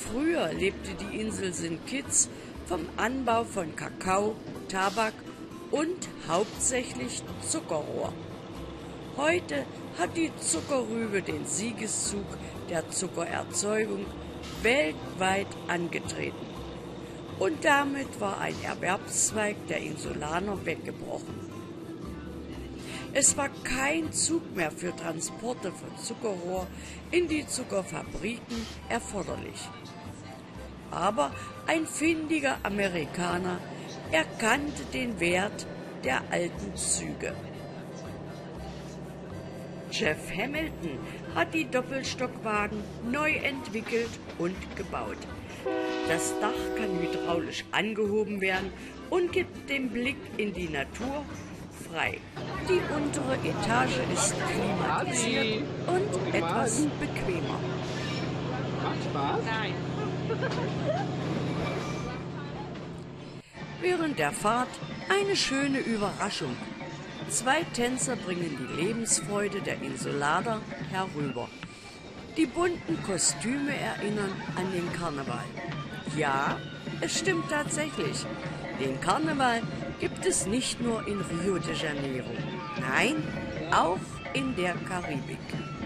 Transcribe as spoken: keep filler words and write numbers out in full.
Früher lebte die Insel Saint Kitts vom Anbau von Kakao, Tabak und hauptsächlich Zuckerrohr. Heute hat die Zuckerrübe den Siegeszug der Zuckererzeugung weltweit angetreten. Und damit war ein Erwerbszweig der Insulaner weggebrochen. Es war kein Zug mehr für Transporte von Zuckerrohr in die Zuckerfabriken erforderlich. Aber ein findiger Amerikaner erkannte den Wert der alten Züge. Jeff Hamilton hat die Doppelstockwagen neu entwickelt und gebaut. Das Dach kann hydraulisch angehoben werden und gibt den Blick in die Natur frei. Die untere Etage ist klimatisiert und etwas bequemer. Macht Spaß? Nein. Während der Fahrt eine schöne Überraschung. Zwei Tänzer bringen die Lebensfreude der Insulaner herüber. Die bunten Kostüme erinnern an den Karneval. Ja, es stimmt tatsächlich. Den Karneval gibt es nicht nur in Rio de Janeiro. Nein, auch in der Karibik.